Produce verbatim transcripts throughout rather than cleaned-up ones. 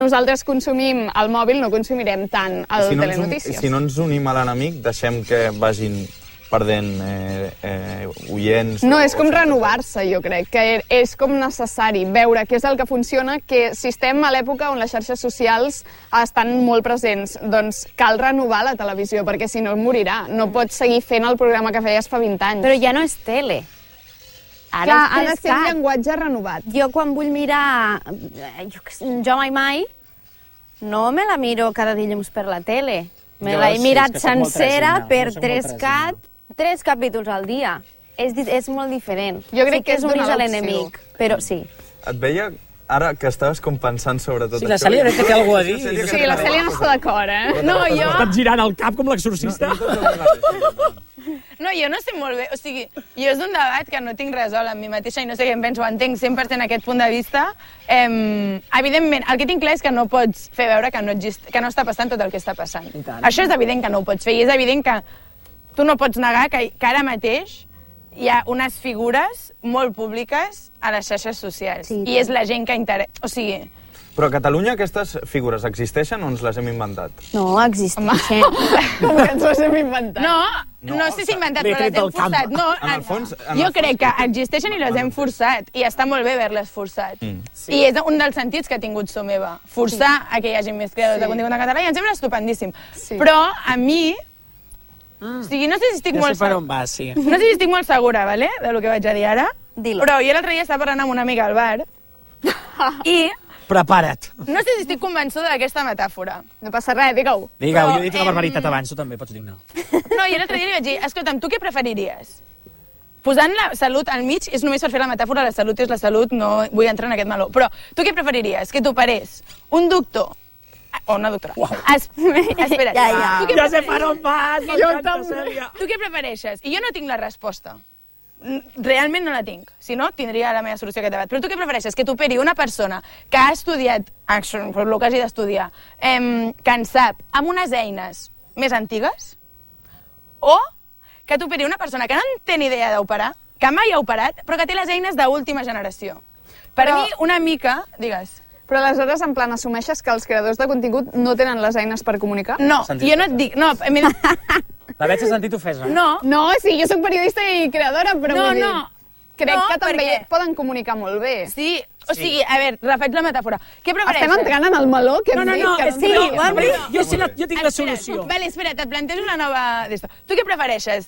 nosaltres consumim el mòbil, no consumirem tant el si no telenotícies. Si no ens unim a l'enemic, deixem que vagin perdent eh, eh, oients... No, és com renovar-se, jo crec, que és com necessari veure què és el que funciona, que si estem a l'època on les xarxes socials estan molt presents, doncs cal renovar la televisió, perquè si no morirà. No pots seguir fent el programa que feies fa vint anys. Però ja no és tele. Ara Clar, és ha de ser un llenguatge renovat. Jo quan vull mirar jo, jo mai mai, no me la miro cada dilluns per la tele. Me l'he sí, mirat és que soc molt sencera tresina, per jo soc tres, molt cat, tres capítols al dia. És, di- és molt diferent. Jo crec sí que que és és unir donar a l'enemic, l'opció. però sí. Et veia ara que estaves com pensant sobre tot Sí, això. la Cèlia crec que té alguna cosa a dir. Sí, Sí, la Cèlia no està d'acord, eh? No, jo... Estàs girant el cap com l'exorcista. No, jo no sé molt bé, o sigui, jo és un debat que no tinc resolt amb mi mateixa i no sé què em penso, entenc cent per cent aquest punt de vista. Eh, evidentment, el que tinc clar és que no pots fer veure que no, exist, que no està passant tot el que està passant. Això és evident que no ho pots fer i és evident que tu no pots negar que, que ara mateix hi ha unes figures molt públiques a les xarxes socials Sí, i és la gent que interessa, o sigui... Però a Catalunya aquestes figures existeixen o ens les hem inventat? No, existeixen. Com que ens les hem inventat. No, no, no sé si inventat, l'he però les tret hem del camp. forçat. No, En el fons- en jo el crec fons- que existeixen i les hem forçat, i està molt bé haver-les forçat. Mm. Sí. I és un dels sentits que ha tingut Someva, forçar sí. a que hi hagi més creadors Sí. de contingut en català, i em sembla estupendíssim. Sí. Però a mi, o sigui, no sé si estic Ja molt sé per segura, on va, sí. no sé si estic molt segura, vale, del que vaig a dir ara, Dilo. però jo l'altre dia estava parlant amb una amiga al bar, i Prepara't. no sé si estic convençuda d'aquesta metàfora. No passa res, digue-ho. Digue-ho, Però, jo he dit una em, barbaritat abans, tu també pots dir una. No, i l'altre dia li vaig dir, escolta'm, tu què preferiries? Posant la salut al mig, és només per fer la metàfora, la salut és la salut, no vull entrar en aquest meló. Però tu què preferiries? Que t'operés un doctor, o una doctora. Uau. Es... Espera, Ja, ja. Tu què Ja sé prefereixes? per on vas, m'encanta, Cèlia. Tu què prefereixes? I jo no tinc la resposta. Realment no la tinc. Si no, tindria la meva solució a aquest debat. Però tu què prefereixes? Que t'operi una persona que ha estudiat, action, per el que hagi d'estudiar, eh, que en sap, amb unes eines més antigues? O que t'operi una persona que no en té ni idea d'operar, que mai ha operat, però que té les eines d'última generació? Per Però- mi, una mica... Digues. Però aleshores, en plan, assumeixes que els creadors de contingut no tenen les eines per comunicar? No, Sentit jo no et dic... No, mira, La veig a sentit ofesa. no, No, sí, jo soc periodista i creadora, però No, vull dir, no. crec No, que també perquè- poden comunicar molt bé. sí, o sigui, a veure, refaig la metàfora. Què prefereixes? Estem entrant en el meló que No, hem no, dit, no, que és que ens no, diguis. a veure, no. jo, sé la, jo tinc la Espera, solució. Vale, espera, et plantejo una nova... d'esto. Tu què prefereixes?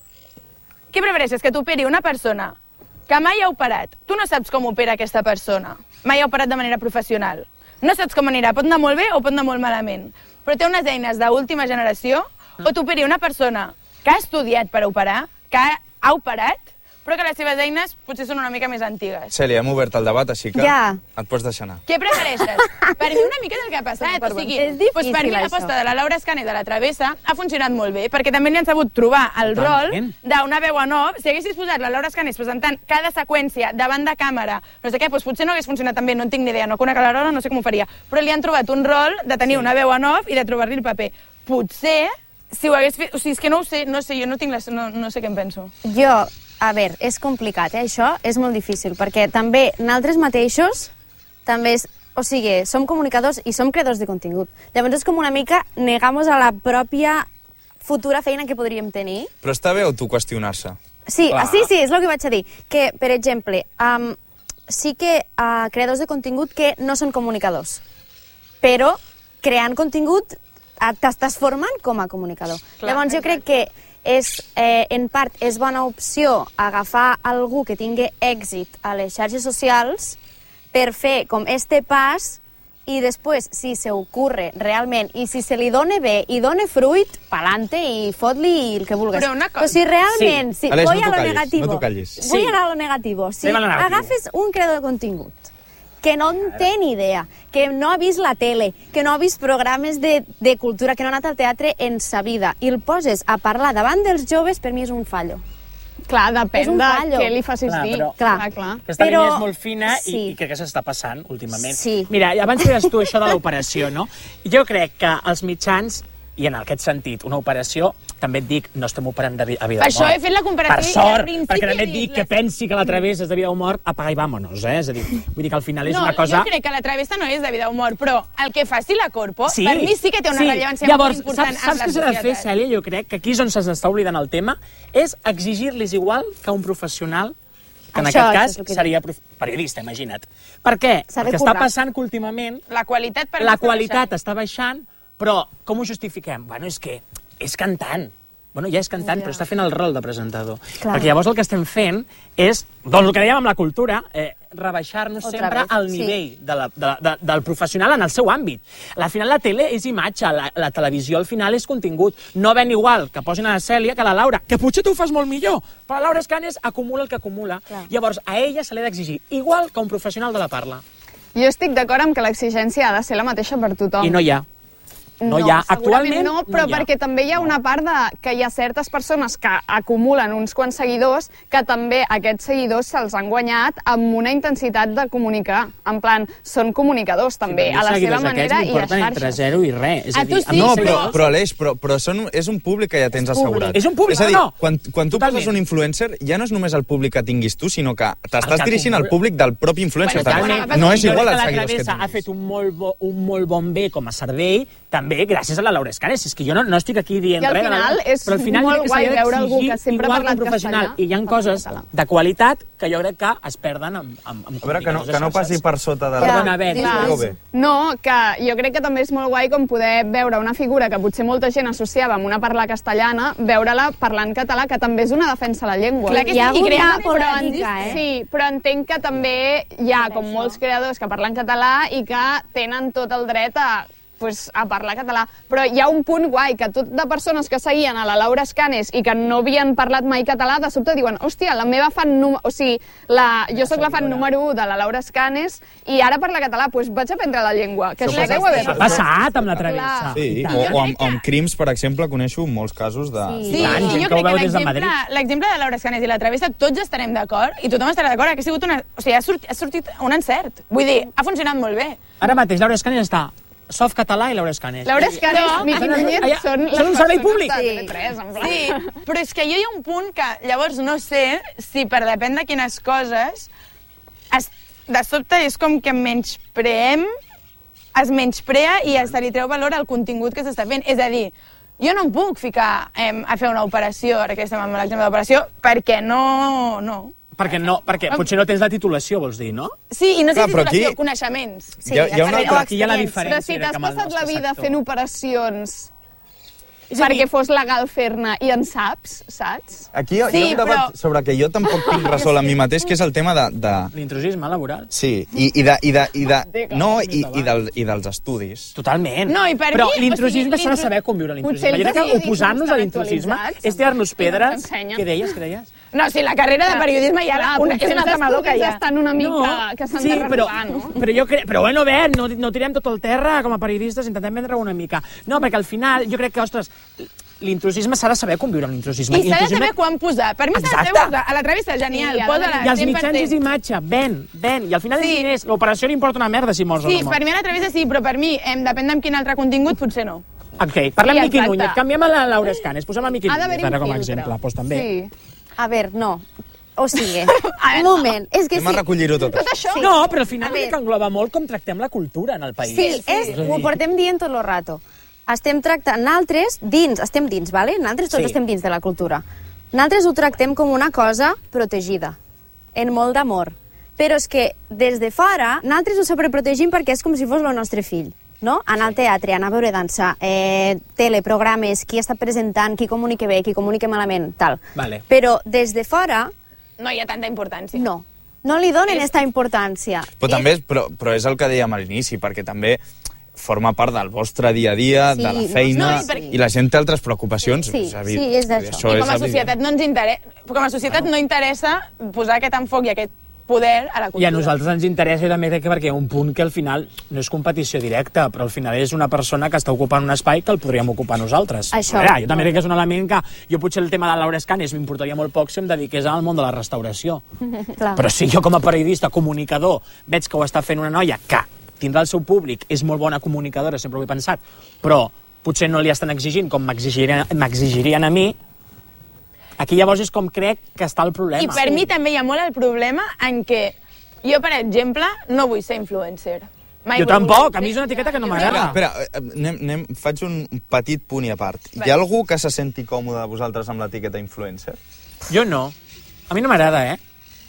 Què prefereixes? Que t'operi una persona que mai ha operat. Tu no saps com opera aquesta persona. Mai ha operat de manera professional. No saps com anirà. Pot anar molt bé o pot anar molt malament. Però té unes eines d'última generació. O t'operi una persona que ha estudiat per operar, que ha, ha operat, però que les seves eines potser són una mica més antigues. Cèlia, hem obert el debat, així que Ja. et pots deixar anar. Què prefereixes? Per mi una mica del que ha passat. O sigui, És difícil, doncs per mi això. l'aposta de la Laura Escana i de la Travessa ha funcionat molt bé, perquè també li han sabut trobar el rol Totalment. d'una veu en off. Si haguessis posat la Laura Escanes presentant cada seqüència davant de càmera, no sé què, doncs potser no hagués funcionat tan bé, no en tinc ni idea, no conec a la Laura, no sé com ho faria. Però li han trobat un rol de tenir una veu en off i de trobar-li el paper. Potser, si ho hagués fet... O sigui, és que no ho sé, no sé, jo no tinc la... No, no sé què em penso. Jo, a veure, és complicat, eh? Això és molt difícil, perquè també nosaltres mateixos, també és, o sigui, som comunicadors i som creadors de contingut. Llavors és com una mica negar-nos a la pròpia futura feina que podríem tenir. Però està bé autoqüestionar-se. Sí, Clar. sí, sí, és el que vaig a dir. Que, per exemple, um, sí que uh, creadors de contingut que no són comunicadors, però creant contingut uh, t'estàs formant com a comunicador. Clar, Llavors jo crec que és, eh, en part és bona opció agafar algú que tingui èxit a les xarxes socials per fer com este pas i després, si se ocurre realment i si se li dona bé i dona fruit, pa'lante i fot-li el que vulguis. Però una cosa- Però si realment, Sí. si Aleix, voy no a t'ho lo callis, negativo, no t'ho callis. voy Sí. a lo negativo. Si Anem a lo negativo. agafes un creador de contingut que no en té ni idea, que no ha vist la tele, que no ha vist programes de, de cultura, que no ha anat al teatre en sa vida, i el poses a parlar davant dels joves, per mi és un fallo. Clar, És depèn un de fallo. què li facis Clar, dir. però- Clar. clar, clar. Aquesta Però- línia és molt fina i, sí. i crec que s'està passant últimament. Sí. Mira, abans deies tu això de l'operació, no? Jo crec que els mitjans I en aquest sentit, una operació, també et dic, no estem operant de vida o mort. Per això he fet la comparació. Per sort, perquè també et dic que pensi que la travessa és de vida o mort, apaga i vámonos, eh? És a dir, vull dir que al final és no, una cosa... No, jo crec que la travessa no és de vida o mort, però el que faci la Corpo, sí, per mi sí que té una sí. rellevància Llavors, molt important saps, saps en la què s'ha de fer, societat. Cèlia? Jo crec que aquí és on s'està oblidant el tema, és exigir-los igual que un professional, que en Això, aquest això cas seria periodista, imagina't. Per què? Perquè està passant que últimament La qualitat, per la qualitat està baixant, però com ho justifiquem? Bueno, és que és cantant. Bueno, ja és cantant, però està fent el rol de presentador. Clar. Perquè llavors el que estem fent és, doncs el que dèiem amb la cultura, eh, rebaixar-nos Otra sempre vez, al sí. nivell de la, de, de, del professional en el seu àmbit. Al final la tele és imatge, la, la televisió al final és contingut. No ven igual que posin a la Cèlia que a la Laura, que potser tu ho fas molt millor, però la Laura Escanes acumula el que acumula. Clar. Llavors a ella se li ha d'exigir igual que un professional de la parla. Jo estic d'acord amb que l'exigència ha de ser la mateixa per tothom. I no hi ha. No, hi ha. Actualment no, però no hi ha. perquè també hi ha una part de que hi ha certes persones que acumulen uns quants seguidors que també aquests seguidors se'ls han guanyat amb una intensitat de comunicar. En plan, són comunicadors també, Sí, a la seva manera i a xarxes. Entre zero i res. És A a tu dir, sí, No, amb però, però- però Aleix, però, però són, és un públic que ja tens assegurat. És un públic, és a dir, no, no. quan, quan tu Totalment. poses un influencer, ja no és només el públic que tinguis tu, sinó que El t'estàs que dirigint al acumula. públic del propi influencer. Bueno, Per tant, totalment. no és Jo igual crec els que la seguidors que Travessa ha tinguis. fet un molt, bo, un molt bon bé com a servei, també gràcies a la Laura Escanes. És que jo no, no estic aquí dient I al res, de la- final és però al final molt jo crec que guai s'ha veure algú d'exigir que sempre ha igual que un parlat professional. castellà, I hi ha parla coses català. de qualitat que jo crec que es perden amb, amb, amb A veure, que no, comunicadors que no de passi xarxes. per sota de la... Perdona, Ben. Clar. Digue-ho bé. No, que jo crec que també és molt guai com poder veure una figura que potser molta gent associava amb una parla castellana, veure-la parlant català, que també és una defensa de la llengua. Clar que Hi ha sí, i hagut crear una però polèmica, eh? Sí, però entenc que també hi ha com molts creadors que parlen català i que tenen tot el dret a, pues, a parlar català. Però hi ha un punt guai, que tot de persones que seguien a la Laura Escanes i que no havien parlat mai català, de sobte diuen, hòstia, la meva fan... Num o sigui, la, jo sóc la fan número u de la Laura Escanes i ara parla català, doncs vaig aprendre la llengua. Que això deu haver Ha passat amb la Travessa. Clar. Sí, I tant. o, o, amb, o amb crims, per exemple, coneixo molts casos de... Sí. Sí, tant, i gent jo que ho crec que veu des de l'exemple Madrid. l'exemple de Laura Escanes i la Travessa tots estarem d'acord i tothom estarà d'acord que ha sigut una... O sigui, ha sortit, ha sortit un encert. Vull dir, ha funcionat molt bé. Ara mateix Laura Escanes està Soft Català i Laura Escanes. Laura Escanes, No, Miqui són- Núñez allà- són les són un servei persones públic. de T V tres, en plan. Sí, però és que jo hi ha un punt que llavors no sé si per depèn de quines coses es, de sobte és com que menyspreem, es menysprea i se li treu valor al contingut que s'està fent. És a dir, jo no em puc ficar eh, a fer una operació, ara que estem amb l'exemple d'operació, perquè no... no. Perquè, no, perquè potser no tens la titulació, vols dir, no? Sí, i no sé Clar, si però titulació, aquí- coneixements. Sí, hi ha- hi ha una o altra- aquí hi ha la experiència. Però si diferència. t'has que amb el passat la nostre vida sector. fent operacions És a dir, perquè fos legal fer-ne i en saps, saps? Aquí hi ha, Sí, hi ha un debat però- sobre que jo tampoc tinc resol a mi mateix, que és el tema de... de... L'intrusisme laboral. Sí, i, i, de, i, de, i, de, no, i, i, del, i dels estudis. Totalment. No, i per Però mi, o l'intrusisme sigui, s'ha de l'intru- saber conviure amb Potser l'intrusisme. Jo els crec que estudis oposar-nos no a estan l'intrusisme actualitzats, és tirar-nos i no pedres. t'ensenyen. Què deies, què deies? No, sí, la carrera de periodisme ja la, una, és potser un altre els meló que estudis hi ha. estan una mica que s'han sí, de però, renovar, no? però jo crec, però bueno, bé, no, no tirem tot el terra com a periodistes, intentem vendre una mica. No, perquè al final jo crec que, ostres, l'intrusisme s'ha de saber conviure amb l'intrusisme. I s'ha de L'intrusisme- saber quan posar. Per mi s'ha de saber Exacte. posar. A la travessa, genial, Sí, ha de posa-la venir. I els cent per mitjans és cent. imatge, ven, ven. I al final Sí. és diners. L'operació li importa una merda si mors o Sí, no per mors. mi a la travessa sí, però per mi, em depèn amb quin altre contingut, potser no. Ok, parlem Sí, de Miqui exacte. Núñez. Canviem a la Laura Escanes. Posem a Miqui Ha Núñez d'haver-hi ara un com a filtre. exemple. Doncs també. Sí. A veure, no. O sigui, un moment. És que Anem a sí. recollir-ho tot. Tot això? No, però al final A crec veure. que engloba molt com tractem la cultura en el país. Sí, és, ho portem dient tot el rato. Estem tractant, naltres, dins, estem dins, vale? Naltres tots Sí. estem dins de la cultura. Naltres ho tractem com una cosa protegida, en molt d'amor. Però és que, des de fora, naltres ho sobreprotegim perquè és com si fos el nostre fill. No? Anar al teatre, anar a veure dansa, eh, teleprogrames, qui està presentant, qui comunica bé, qui comunica malament, tal. Vale. Però des de fora, No hi ha tanta importància. no. No li donen aquesta importància. Però, també és, però, però és el que dèiem a l'inici, perquè també forma part del vostre dia a dia, Sí, de la no, feina, no, i per- i la gent té altres preocupacions. Sí, és evident. sí, és d'això. Això I com a és societat no ens interessa, com a societat no interessa posar aquest enfoc i aquest poder a la cultura. I a nosaltres ens interessa, jo també crec que perquè hi ha un punt que al final no és competició directa, però al final és una persona que està ocupant un espai que el podríem ocupar nosaltres. Això. A veure, jo també crec que és un element que jo potser el tema de la Laura Escanes m'importaria molt poc si em dediqués al món de la restauració. Clar. Però si jo com a periodista, comunicador, veig que ho està fent una noia que tindrà el seu públic, és molt bona comunicadora, sempre ho he pensat, però potser no li estan exigint com m'exigirien m'exigirien a mi, aquí llavors és com crec que està el problema. I per mi també hi ha molt el problema en què jo, per exemple, no vull ser influencer. Mai Jo tampoc, a mi és una etiqueta que no m'agrada. Espera, anem, anem, faig un petit punt i a part. Hi ha algú que se senti còmode vosaltres amb l'etiqueta influencer? Jo no. A mi no m'agrada, eh?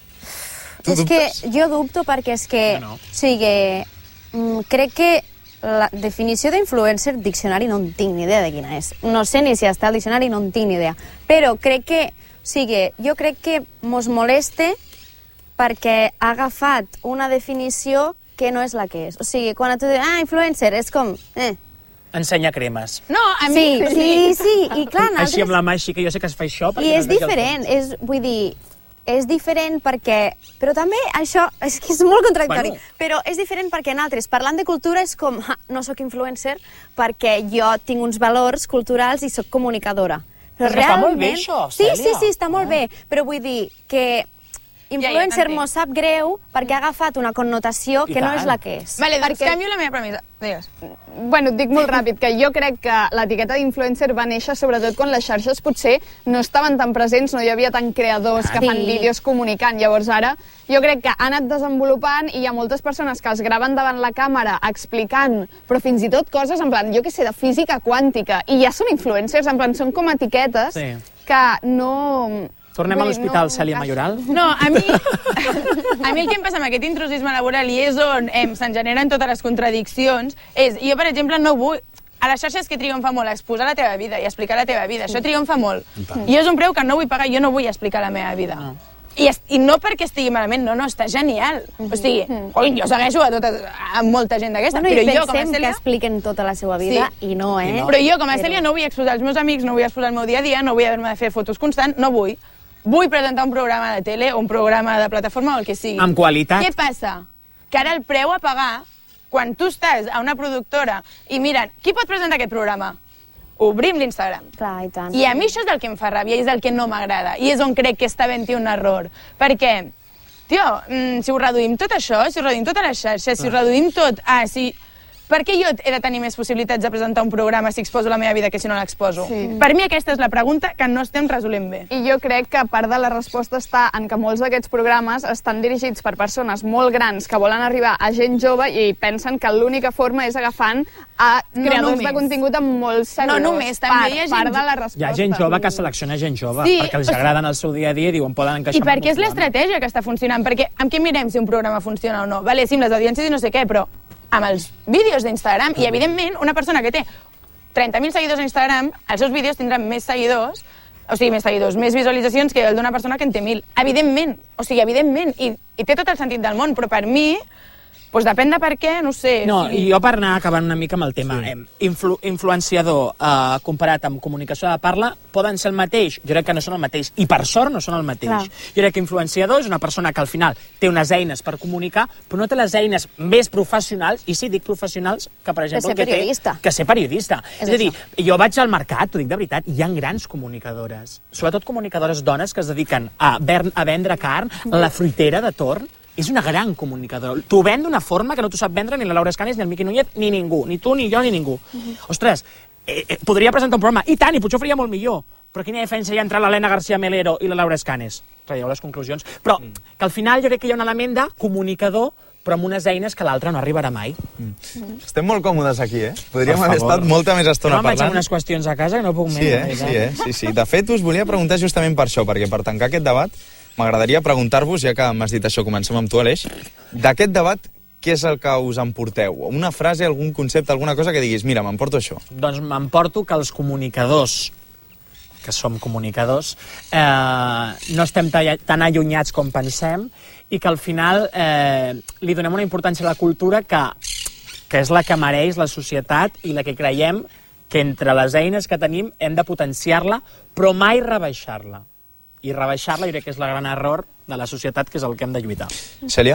Tu és dubtes? que jo dubto perquè és que... Jo no. O sigui, mm, crec que la definició d'influencer, diccionari, no en tinc ni idea de quina és. No sé ni si està al diccionari, no en tinc ni idea. Però crec que... O sigui, jo crec que mos moleste perquè ha agafat una definició que no és la que és. O sigui, quan tu dius, ah, influencer, és com... Eh. Ensenya cremes. No, a mi... Sí, sí, sí, i clar, nosaltres... Així amb la mà així, que jo sé que es fa això... I és diferent, és, vull dir, és diferent perquè... Però també això, és que és molt contradictori, Bueno. però és diferent perquè nosaltres, parlant de cultura, és com, ha, no sóc influencer perquè jo tinc uns valors culturals i sóc comunicadora. Però està molt bé, això, Sí, Cèlia. sí, sí, està molt bé, però vull dir que influencer t'entenc. m'ho sap greu perquè ha agafat una connotació I que no tant. és la que és. Vale, doncs Perquè- canvio la meva premissa. Digues. Bueno, et dic molt ràpid, que jo crec que l'etiqueta d'influencer va néixer sobretot quan les xarxes potser no estaven tan presents, no hi havia tant creadors que fan Sí. vídeos comunicant. Llavors ara jo crec que ha anat desenvolupant i hi ha moltes persones que es graven davant la càmera explicant, però fins i tot coses en plan, jo què sé, de física quàntica, i ja són influencers, en plan, són com etiquetes Sí. que no... Tornem vull a dir, l'hospital, no Cèlia encaixen. Mayoral? No, a mi, a mi el que em passa amb aquest intrusisme laboral i és on em, se'n generen totes les contradiccions és, jo per exemple no vull, a les xarxes que triomfa molt exposar la teva vida i explicar la teva vida, això triomfa molt. I és un preu que no vull pagar, jo no vull explicar la meva vida. No. I, es, I no perquè estigui malament, no, no, està genial. O sigui, coi, jo segueixo a, totes, a molta gent d'aquesta, Bueno, però i jo com a pensem que Cèlia... expliquen tota la seva vida Sí. i no, eh? I no. Però jo, com a Cèlia, no vull exposar els meus amics, no vull exposar el meu dia a dia, no vull haver-me de fer fotos constant, no vull. Vull presentar un programa de tele o un programa de plataforma o el que sigui. Amb qualitat. Què passa? Que ara el preu a pagar, quan tu estàs a una productora i miren, qui pot presentar aquest programa? Obrim l'Instagram. Clar, i tant. I a mi això és el que em fa ràbia, i és el que no m'agrada, i és on crec que està havent-hi un error. Perquè, tio, mm, si ho reduïm tot això, si ho reduïm totes les xarxes, si ho reduïm tot... Ah, si... Per què jo he de tenir més possibilitats de presentar un programa si exposo la meva vida que si no l'exposo? Sí. Per mi aquesta és la pregunta que no estem resolent bé. I jo crec que part de la resposta està en que molts d'aquests programes estan dirigits per persones molt grans que volen arribar a gent jove i pensen que l'única forma és agafant a No creadors només. de contingut amb molts seguidors. No només, també part, hi ha gent- part de la Hi resposta. ha gent jove que selecciona gent jove, Sí, perquè els o sigui- agraden el seu dia a dia i diuen poden encaixar... I per amb què un és programa. l'estratègia que està funcionant? Perquè amb què mirem si un programa funciona o no? Vale, sí, amb les audiències i no sé què, però amb els vídeos d'Instagram, i evidentment una persona que té trenta mil seguidors a Instagram, els seus vídeos tindran més seguidors, o sigui, més seguidors, més visualitzacions que el d'una persona que en té mil. Evidentment, o sigui, evidentment, i, i té tot el sentit del món, però per mi, doncs depèn de per què, no sé. No, i jo per anar acabant una mica amb el tema, sí. Influ influenciador eh, comparat amb comunicació de parla poden ser el mateix? Jo crec que no són el mateix, i per sort no són el mateix. Clar. Jo crec que influenciador és una persona que al final té unes eines per comunicar, però no té les eines més professionals, i sí, dic professionals, que per exemple... ser el que periodista. Té, que ser periodista. És És, a dir, això. jo vaig al mercat, t'ho dic de veritat, hi ha grans comunicadores, sobretot comunicadores dones que es dediquen a, ver, a vendre carn, la fruitera de Torn, és una gran comunicadora. T'ho ven d'una forma que no t'ho sap vendre ni la Laura Escanes, ni el Miqui Núñez, ni ningú. Ni tu, ni jo, ni ningú. Uh-huh. Ostres, eh, eh, podria presentar un programa. I tant, i potser ho faria molt millor. Però quina diferència hi ha entre l'Helena García Melero i la Laura Escanes? Traieu les conclusions. Però mm. que al final jo crec que hi ha un element de comunicador, però amb unes eines que l'altre no arribarà mai. Mm. Estem molt còmodes aquí, eh? Podríem Per haver favor. estat molta més estona Jo me'n vaig parlant. amb unes qüestions a casa que no puc Sí, més. eh? de Sí, veritat. eh? Sí, sí. De fet, us volia preguntar justament per això, perquè per tancar aquest debat m'agradaria preguntar-vos, ja que m'has dit això, comencem amb tu, Aleix, d'aquest debat, què és el que us emporteu? Una frase, algun concepte, alguna cosa que diguis, mira, m'emporto això. Doncs m'emporto que els comunicadors, que som comunicadors, eh, no estem tan allunyats com pensem i que al final eh, li donem una importància a la cultura que, que és la que mereix la societat i la que creiem que entre les eines que tenim hem de potenciar-la, però mai rebaixar-la. I rebaixar-la jo crec que és el gran error de la societat, que és el que hem de lluitar. Cèlia?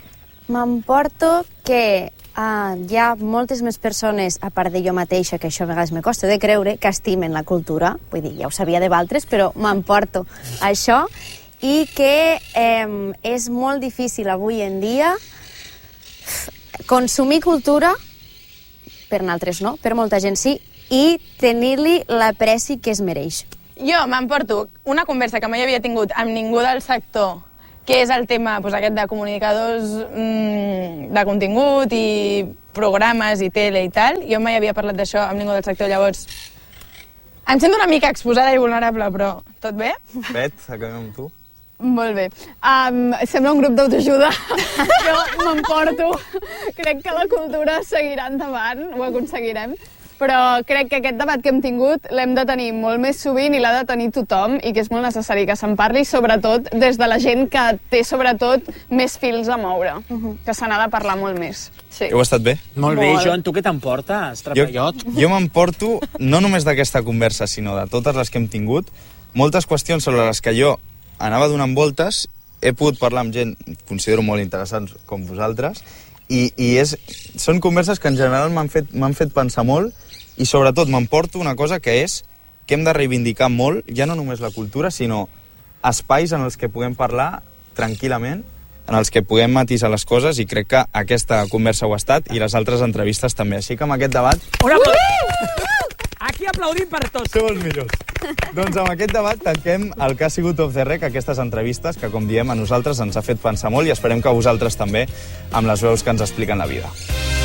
M'emporto que uh, hi ha moltes més persones, a part de jo mateixa, que això a vegades me costa de creure, que estimen la cultura. Vull dir, ja ho sabia de d'altres, però m'emporto això. I que eh, és molt difícil avui en dia consumir cultura, per nosaltres no, per molta gent sí, i tenir-li l'apreci que es mereix. Jo m'emporto una conversa que mai havia tingut amb ningú del sector, que és el tema doncs, aquest de comunicadors mmm, de contingut i programes i tele i tal. Jo mai havia parlat d'això amb ningú del sector, llavors em sento una mica exposada i vulnerable, però tot bé? Bet, acabem amb tu. Molt bé. Um, sembla un grup d'autoajuda. Jo m'emporto. Crec que la cultura seguirà endavant, ho aconseguirem. Però crec que aquest debat que hem tingut l'hem de tenir molt més sovint i l'ha de tenir tothom i que és molt necessari que se'n parli, sobretot des de la gent que té sobretot més fils a moure, uh-huh. que se n'ha de parlar molt més. Sí. Heu estat bé? Molt bé, Joan, tu què t'emportes, trapallot? Jo, jo m'emporto, no només d'aquesta conversa, sinó de totes les que hem tingut, moltes qüestions sobre les que jo anava donant voltes, he pogut parlar amb gent, considero molt interessants com vosaltres, i, i és, són converses que en general m'han fet, m'han fet pensar molt, i sobretot m'emporto una cosa que és que hem de reivindicar molt, ja no només la cultura, sinó espais en els que puguem parlar tranquil·lament, en els que puguem matisar les coses, i crec que aquesta conversa ho ha estat, i les altres entrevistes també. Així que amb aquest debat... Un aplaudiment! Aquí aplaudim per tots. Sou els millors. Doncs amb aquest debat tanquem el que ha sigut Off the Rec, aquestes entrevistes que, com diem, a nosaltres ens ha fet pensar molt i esperem que a vosaltres també, amb les veus que ens expliquen la vida.